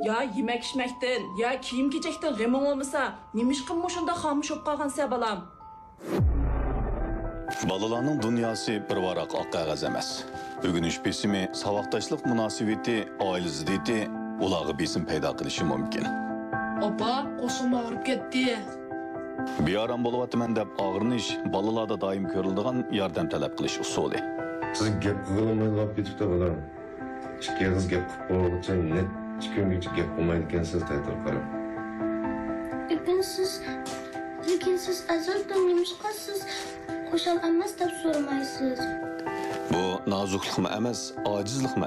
Ya yemek içmekten, ya kiyim kechekten g'aming olmasa, nemishqa shunda xomush bo'lib qolgansan balam? Balalarning dunyosi bir varaq oq qog'oz emas. O'rganish besimi, saboqdoshlik munosabati, oila ziddiyati ularga besim paydo qilishi mumkin. Opa, qo'shim og'rib ketdi. Beoram bo'lyapman deb og'rinish balalarda doim ko'riladigan yordam talab qilish usuli. Siz gap qilolmaydigan ketibdi bolam. Ikki qiz gap qilib qo'yguncha net kungacha gap qilmaydi ekansiz ta'til qarab. Lekin siz azaldan nimishqa siz qo'shal emas deb so'ramaysiz. Bu nozuklikmi emas, ojizlikmi